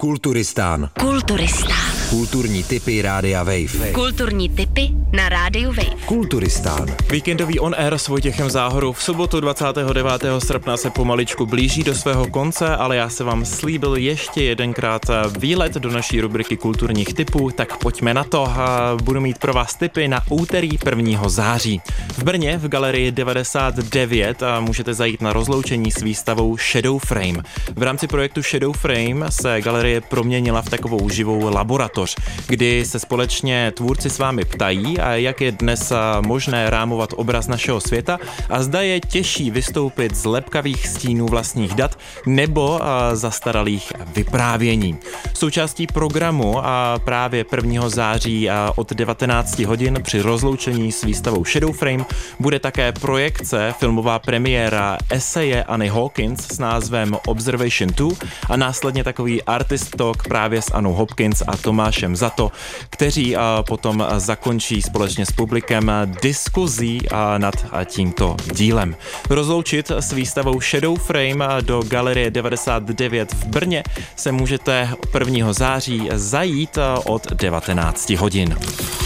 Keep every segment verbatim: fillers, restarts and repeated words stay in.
Kulturistán. Kulturistán. Kulturní tipy Rádia Wave. Kulturní tipy na Rádiu Wave. Kulturistán. Víkendový on air s Vojtěchem Záhorou v sobotu dvacátého devátého srpna se pomaličku blíží do svého konce, ale já se vám slíbil ještě jedenkrát výlet do naší rubriky kulturních tipů, tak pojďme na to. Budu mít pro vás tipy na úterý prvního září. V Brně v galerii devadesát devět můžete zajít na rozloučení s výstavou Shadow Frame. V rámci projektu Shadow Frame se galerie proměnila v takovou živou laboratoř, kdy se společně tvůrci s vámi ptají, a jak je dnes možné rámovat obraz našeho světa a zda je těžší vystoupit z lepkavých stínů vlastních dat nebo zastaralých vyprávění. Součástí programu a právě prvního září od devatenácti hodin při rozloučení s výstavou Shadow Frame bude také projekce, filmová premiéra eseje Anny Hawkins s názvem Observation dva a následně takový artist talk právě s Annou Hopkins a Tomášem Zato, kteří potom zakončí společně s publikem diskuzí nad tímto dílem. Rozloučit s výstavou Shadow Frame do galerie devadesát devět v Brně se můžete prvního září zajít od devatenácti hodin.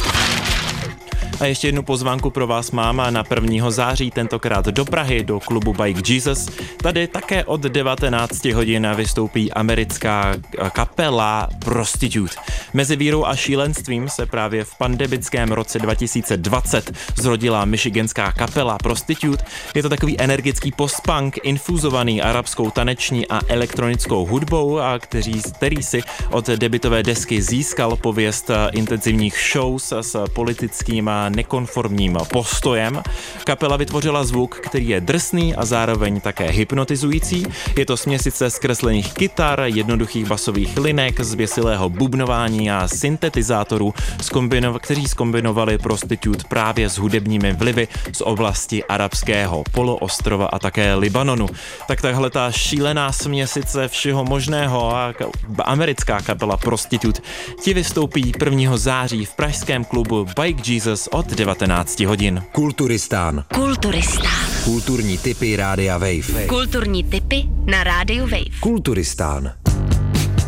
A ještě jednu pozvánku pro vás mám na prvního září, tentokrát do Prahy, do klubu Bike Jesus. Tady také od devatenácti hodin vystoupí americká kapela Prostitute. Mezi vírou a šílenstvím se právě v pandemickém roce dva tisíce dvacet zrodila michiganská kapela Prostitute. Je to takový energický post-punk infuzovaný arabskou taneční a elektronickou hudbou, a který, který si od debutové desky získal pověst intenzivních shows s politickým a nekonformním postojem. Kapela vytvořila zvuk, který je drsný a zároveň také hypnotizující. Je to směsice zkreslených kytar, jednoduchých basových linek, zběsilého bubnování a syntetizátorů, zkombinov- kteří zkombinovali Prostitute právě s hudebními vlivy z oblasti arabského poloostrova a také Libanonu. Tak tahle ta šílená směsice všeho možného a americká kapela Prostitute ti vystoupí prvního září v pražském klubu Bike Jesus od devatenácti hodin. Kulturistán. Kulturistán. Kulturní tipy Rádia Wave. Kulturní tipy na Rádiu Wave. Kulturistán.